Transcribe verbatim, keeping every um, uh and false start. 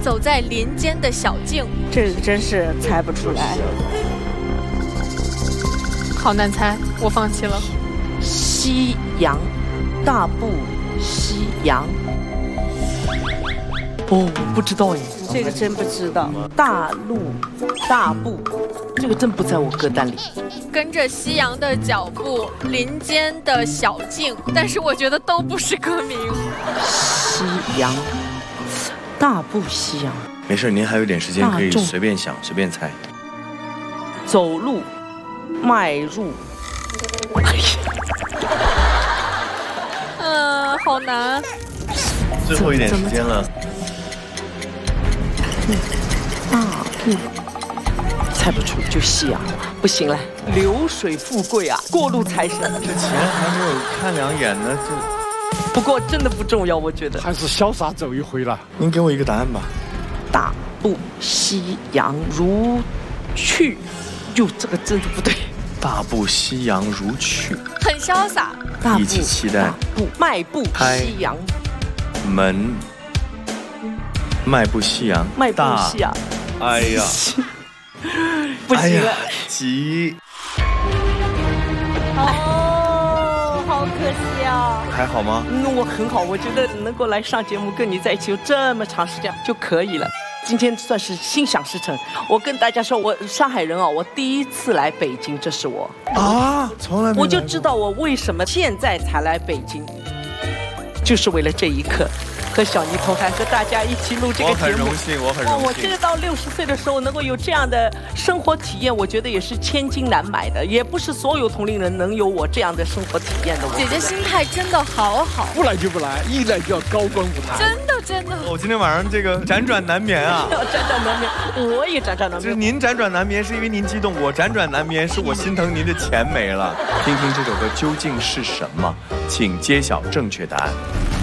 走在林间的小径， 这个真是猜不出来。 好难猜，我放弃了。 西洋，大步西洋。 哦，不知道耶， 这个真不知道。大陆，大步， 这个真不在我歌单里。 跟着夕阳的脚步，林间的小径，但是我觉得都不是歌名。 西洋，大步西洋。 没事，您还有点时间，可以随便想，随便猜。 走路，迈入。哎呀， 嗯，好难。 最后一点时间了。 大步，猜不出就夕阳了，不行了。流水富贵啊，过路财神。 这钱还没有看两眼呢，就。 不过真的不重要，我觉得。 还是潇洒走一回了。 您给我一个答案吧。 大步西洋如去，哟，这个真的不对。 大步西洋如去， 很潇洒。 大步一起期待。 步迈步西洋。 门。迈步西洋。 迈步西洋。 哎呀， 不行了， 急。 哦，好可惜啊。 还好吗？ 嗯，我很好，我觉得能够来上节目跟你在一起有这么长时间就可以了。今天算是心想事成。我跟大家说，我上海人啊，我第一次来北京，这是我啊，从来没。 我就知道我为什么现在才来北京，就是为了这一刻。和小妮同台，和大家一起录这个节目， 我很荣幸，我很荣幸。 我觉得到六十岁的时候能够有这样的生活体验，我觉得也是千金难买的，也不是所有同龄人能有我这样的生活体验的。 姐姐心态真的好好， 不来就不来，一来就要高光舞台。 真的真的。 我今天晚上这个辗转难眠啊， 辗转难眠，我也辗转难眠。 就是您辗转难眠是因为您激动，我辗转难眠是我心疼您的钱没了。听听这首歌究竟是什么，请揭晓正确答案。